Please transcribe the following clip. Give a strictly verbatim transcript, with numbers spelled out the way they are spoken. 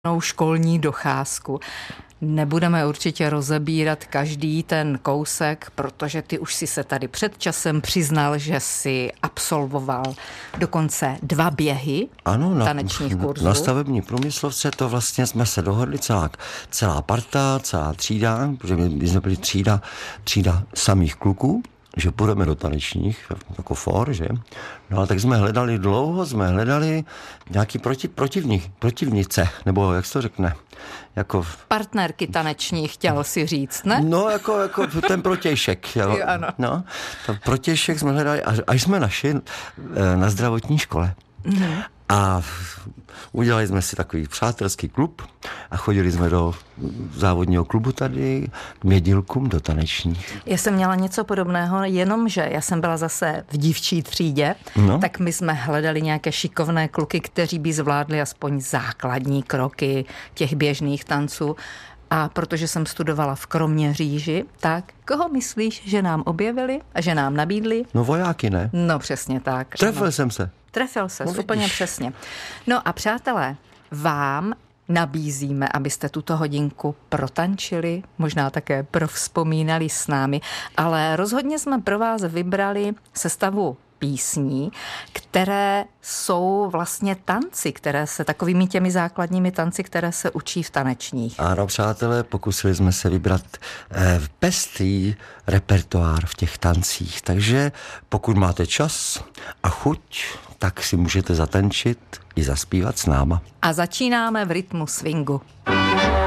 školní docházku. Nebudeme určitě rozebírat každý ten kousek, protože ty už si se tady před časem přiznal, že si absolvoval dokonce dva běhy ano, na, tanečních kurzů. Na stavební průmyslovce to vlastně jsme se dohodli celá, celá parta, celá třída, protože my jsme byli třída, třída samých kluků, že půjdeme do tanečních, jako for, že? No a tak jsme hledali dlouho, jsme hledali nějaký proti, protivník, protivnice, nebo jak se to řekne? Jako... Partnerky taneční, chtěl si říct, ne? No, jako, jako ten protějšek. Jo. Jo, ano. No, to protějšek jsme hledali, až, až jsme našli na zdravotní škole. Mm-hmm. A udělali jsme si takový přátelský klub a chodili jsme do závodního klubu tady k mědilkům do tanečních. Já jsem měla něco podobného, jenomže já jsem byla zase v dívčí třídě, no. Tak my jsme hledali nějaké šikovné kluky, kteří by zvládli aspoň základní kroky těch běžných tanců. A protože jsem studovala v Kroměříži, tak koho myslíš, že nám objevili a že nám nabídli? No vojáky, ne? No přesně tak. Trefil no. jsem se. Trefil se, no, úplně přesně. No a přátelé, vám nabízíme, abyste tuto hodinku protančili, možná také provzpomínali s námi, ale rozhodně jsme pro vás vybrali sestavu písní, které jsou vlastně tanci, které se takovými těmi základními tanci, které se učí v tanečních. Ano, přátelé, pokusili jsme se vybrat eh, pestrý repertoár v těch tancích, takže pokud máte čas a chuť, tak si můžete zatančit i zaspívat s náma. A začínáme v rytmu swingu.